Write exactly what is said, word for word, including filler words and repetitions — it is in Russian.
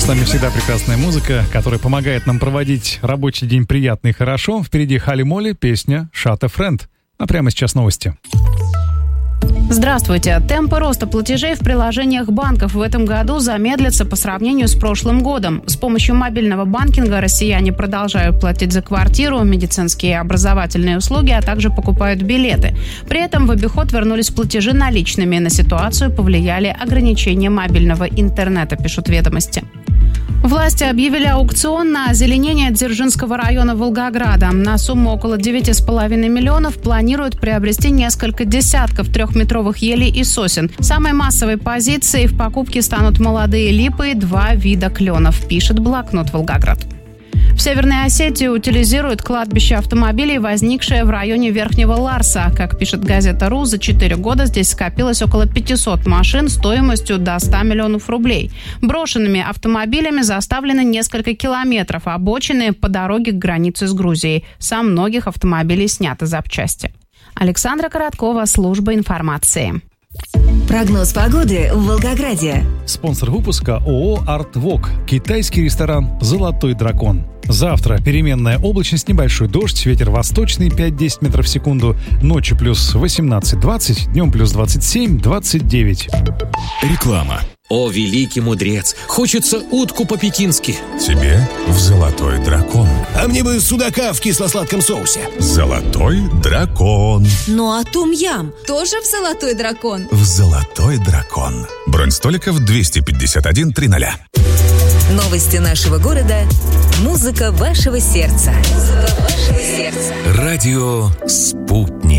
С нами всегда прекрасная музыка, которая помогает нам проводить рабочий день приятно и хорошо. Впереди Холли Молли, песня «Shut a Friend». А прямо сейчас новости. Здравствуйте. Темпы роста платежей в приложениях банков в этом году замедлятся по сравнению с прошлым годом. С помощью мобильного банкинга россияне продолжают платить за квартиру, медицинские и образовательные услуги, а также покупают билеты. При этом в обиход вернулись платежи наличными. На ситуацию повлияли ограничения мобильного интернета, пишут «Ведомости». Власти объявили аукцион на озеленение Дзержинского района Волгограда. На сумму около девять с половиной миллионов планируют приобрести несколько десятков трехметровых елей и сосен. Самой массовой позицией в покупке станут молодые липы и два вида кленов, пишет блокнот «Волгоград». В Северной Осетии утилизируют кладбище автомобилей, возникшее в районе Верхнего Ларса. Как пишет газета «Ру», за четыре года здесь скопилось около пятьсот машин стоимостью до ста миллионов рублей. Брошенными автомобилями заставлены несколько километров обочины по дороге к границе с Грузией. Со многих автомобилей сняты запчасти. Александра Короткова, служба информации. Прогноз погоды в Волгограде. Спонсор выпуска ООО «Артвок». Китайский ресторан «Золотой дракон». Завтра переменная облачность, небольшой дождь, ветер восточный пять-десять метров в секунду, ночью плюс восемнадцать-двадцать, днем плюс двадцать семь-двадцать девять. Реклама. О, великий мудрец, хочется утку по-пекински. Тебе в «Золотой дракон». А мне бы судака в кисло-сладком соусе. «Золотой дракон». Ну а тум-ям тоже в «Золотой дракон». В «Золотой дракон». Бронь столиков двести пятьдесят один триста. Новости нашего города. Музыка вашего сердца. Музыка вашего сердца. Радио «Спутник».